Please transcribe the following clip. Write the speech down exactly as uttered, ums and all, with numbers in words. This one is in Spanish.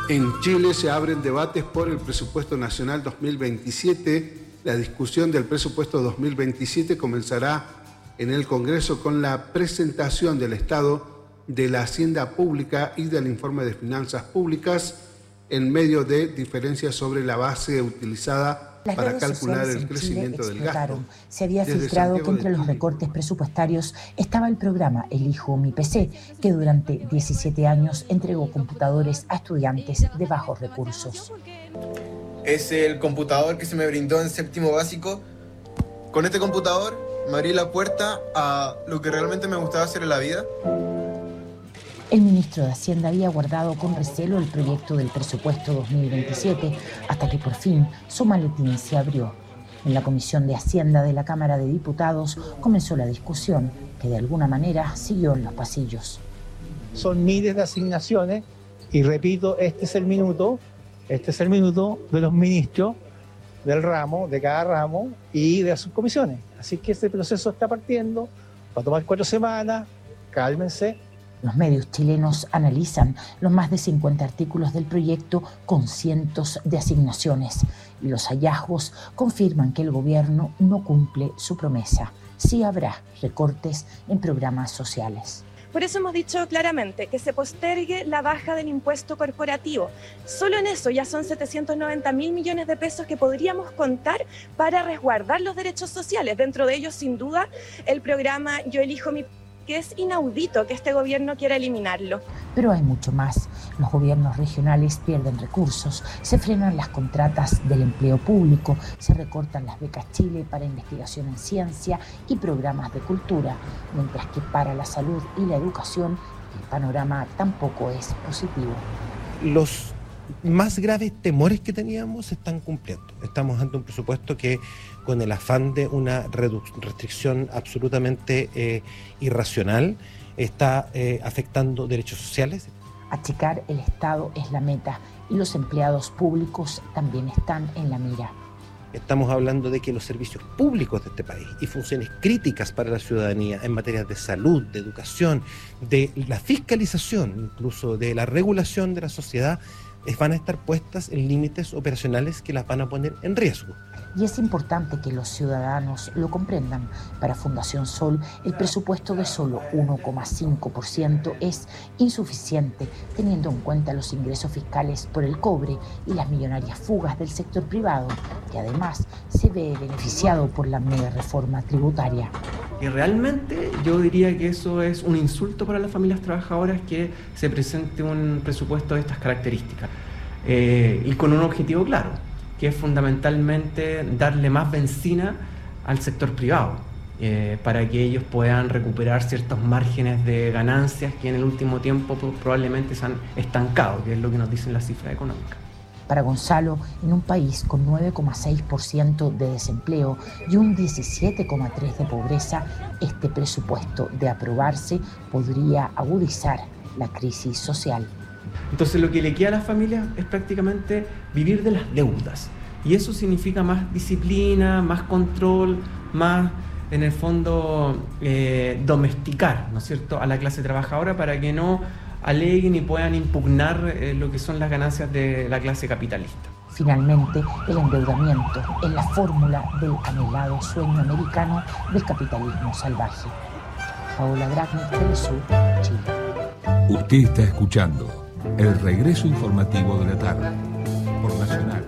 En Chile se abren debates por el presupuesto nacional dos mil veintisiete. La discusión del presupuesto dos mil veintisiete comenzará en el Congreso con la presentación del Estado de la Hacienda Pública y del Informe de Finanzas Públicas, en medio de diferencias sobre la base utilizada Las para redes calcular sociales el en crecimiento Chile del gasto. explotaron. Se había Desde filtrado Santiago que entre de los Chile. recortes presupuestarios estaba el programa Elijo mi P C, que durante diecisiete años entregó computadores a estudiantes de bajos recursos. Es el computador que se me brindó en séptimo básico. Con este computador me abrí la puerta a lo que realmente me gustaba hacer en la vida. El ministro de Hacienda había guardado con recelo el proyecto del presupuesto dos mil veintisiete hasta que por fin su maletín se abrió. En la Comisión de Hacienda de la Cámara de Diputados comenzó la discusión, que de alguna manera siguió en los pasillos. Son miles de asignaciones y repito, este es el minuto, este es el minuto de los ministros del ramo, de cada ramo y de las subcomisiones. Así que este proceso está partiendo, va a tomar cuatro semanas, cálmense. Los medios chilenos analizan los más de cincuenta artículos del proyecto con cientos de asignaciones y los hallazgos confirman que el gobierno no cumple su promesa. Sí habrá recortes en programas sociales. Por eso hemos dicho claramente que se postergue la baja del impuesto corporativo. Solo en eso ya son setecientos noventa mil millones de pesos que podríamos contar para resguardar los derechos sociales. Dentro de ellos, sin duda, el programa Yo Elijo Mi, que es inaudito que este gobierno quiera eliminarlo. Pero hay mucho más. Los gobiernos regionales pierden recursos, se frenan las contratas del empleo público, se recortan las becas Chile para investigación en ciencia y programas de cultura, mientras que para la salud y la educación el panorama tampoco es positivo. Los más graves temores que teníamos se están cumpliendo. Estamos ante un presupuesto que, con el afán de una restricción absolutamente eh, irracional, está eh, afectando derechos sociales. Achicar el Estado es la meta y los empleados públicos también están en la mira. Estamos hablando de que los servicios públicos de este país y funciones críticas para la ciudadanía en materia de salud, de educación, de la fiscalización, incluso de la regulación de la sociedad, van a estar puestas en límites operacionales que las van a poner en riesgo. Y es importante que los ciudadanos lo comprendan. Para Fundación Sol, el presupuesto de solo uno coma cinco por ciento es insuficiente, teniendo en cuenta los ingresos fiscales por el cobre y las millonarias fugas del sector privado, que además se ve beneficiado por la mega reforma tributaria. Y realmente yo diría que eso es un insulto para las familias trabajadoras que se presente un presupuesto de estas características. Eh, y con un objetivo claro, que es fundamentalmente darle más benzina al sector privado, eh, para que ellos puedan recuperar ciertos márgenes de ganancias que en el último tiempo pues, probablemente se han estancado, que es lo que nos dicen las cifras económicas. Para Gonzalo, en un país con nueve coma seis por ciento de desempleo y un diecisiete coma tres por ciento de pobreza, este presupuesto, de aprobarse, podría agudizar la crisis social. Entonces lo que le queda a las familias es prácticamente vivir de las deudas. Y eso significa más disciplina, más control, más, en el fondo, eh, domesticar, ¿no es cierto?, a la clase trabajadora para que no aleguen y puedan impugnar eh, lo que son las ganancias de la clase capitalista. Finalmente, el endeudamiento es la fórmula del anhelado sueño americano del capitalismo salvaje. Paola Gragni, Telesur, Chile. Usted está escuchando El Regreso Informativo de la Tarde.